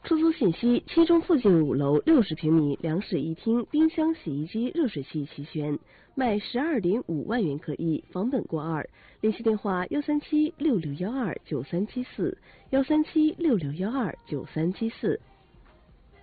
出租信息：七中附近5楼60平米2室1厅，冰箱、洗衣机、热水器齐全，卖12.5万元可以，房本过2。联系电话：13766129374，13766129374。